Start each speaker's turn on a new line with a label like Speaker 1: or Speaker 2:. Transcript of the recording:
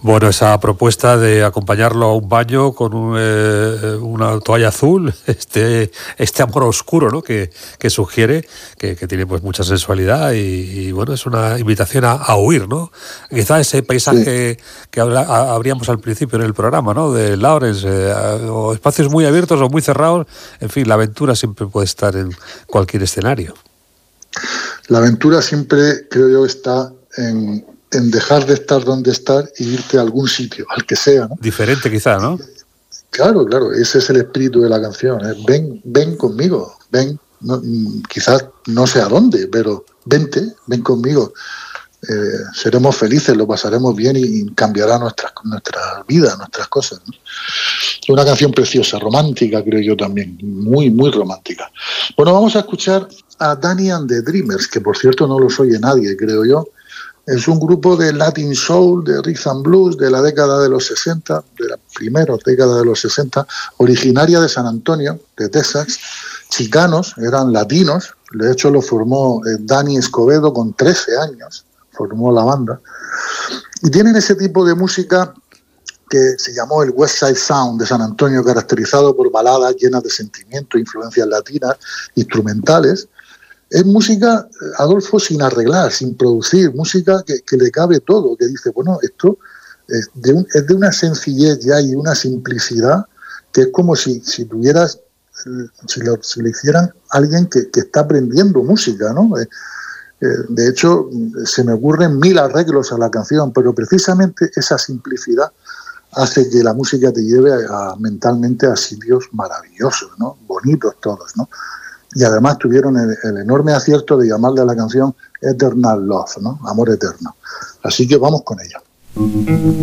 Speaker 1: Bueno, esa propuesta de acompañarlo a un baño con una toalla azul, este amor oscuro, ¿no? que sugiere, que tiene pues mucha sensualidad y bueno, es una invitación a huir, ¿no? Quizá ese paisaje que abríamos al principio en el programa, ¿no? De Lawrence, o espacios muy abiertos o muy cerrados, en fin, la aventura siempre puede estar en cualquier escenario.
Speaker 2: La aventura siempre, creo yo, está en dejar de estar donde estar e irte a algún sitio, al que sea, ¿no?
Speaker 1: Diferente quizá, ¿no?
Speaker 2: Claro, ese es el espíritu de la canción. Ven conmigo, ven, no, quizás no sé a dónde, pero ven conmigo. Seremos felices, lo pasaremos bien y cambiará nuestra vida, nuestras cosas, ¿no? Es una canción preciosa, romántica, creo yo también, muy, muy romántica. Bueno, vamos a escuchar a Danny and the Dreamers, que por cierto no los oye nadie, creo yo. Es un grupo de Latin Soul, de Rhythm and Blues, de la década de los 60, de la primera década de los 60, originaria de San Antonio, de Texas, chicanos, eran latinos, de hecho lo formó Dani Escobedo con 13 años, formó la banda, y tienen ese tipo de música que se llamó el West Side Sound de San Antonio, caracterizado por baladas llenas de sentimiento, influencias latinas, instrumentales. Es música, Adolfo, sin arreglar, sin producir, música que le cabe todo, que dice, bueno, esto es de una sencillez ya y una simplicidad que es como si tuvieras, si lo hicieran alguien que está aprendiendo música, ¿no? De hecho, se me ocurren 1000 arreglos a la canción, pero precisamente esa simplicidad hace que la música te lleve mentalmente a sitios maravillosos, ¿no? Bonitos todos, ¿no? Y además tuvieron el enorme acierto de llamarle a la canción Eternal Love, ¿no? Amor eterno. Así que vamos con ella.